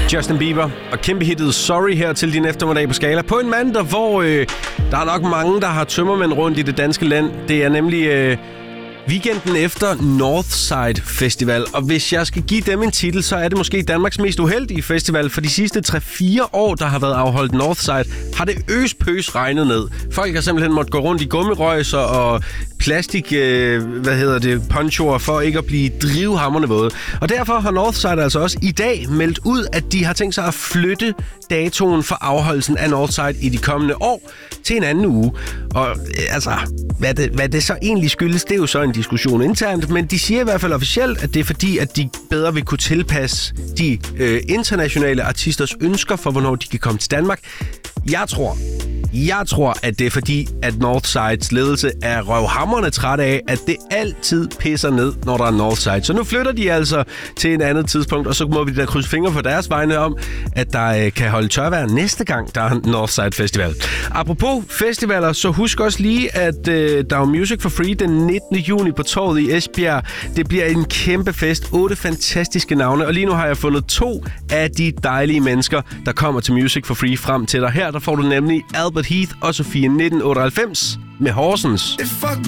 Justin Bieber og kæmpe hittet Sorry her til din eftermiddag på Skala. På en mandag, hvor der er nok mange, der har tømmermænd rundt i det danske land. Det er nemlig weekenden efter Northside Festival. Og hvis jeg skal give dem en titel, så er det måske Danmarks mest uheldige festival. For de sidste 3-4 år, der har været afholdt Northside, har det øspøs regnet ned. Folk har simpelthen måttet gå rundt i gummirøjser og plastik, ponchoer for ikke at blive drivhamrende våde. Og derfor har Northside altså også i dag meldt ud, at de har tænkt sig at flytte datoen for afholdelsen af Northside i de kommende år til en anden uge. Og hvad det så egentlig skyldes, det er jo så en diskussion internt, men de siger i hvert fald officielt, at det er fordi, at de bedre vil kunne tilpasse de internationale artisters ønsker for, hvornår de kan komme til Danmark. Jeg tror, at det er fordi, at Northsides ledelse er røvhamrende træt af, at det altid pisser ned, når der er Northside. Så nu flytter de altså til et andet tidspunkt, og så må vi da krydse fingre på deres vegne om, at der kan holde tørvejr næste gang, der er Northside Festival. Apropos festivaler, så husk også lige, at der er Music for Free den 19. juni på Torvet i Esbjerg. Det bliver en kæmpe fest. 8 fantastiske navne, og lige nu har jeg fundet 2 af de dejlige mennesker, der kommer til Music for Free frem til dig. Her der får du nemlig Albert Heath og Sofie 1998 med Horsens. If I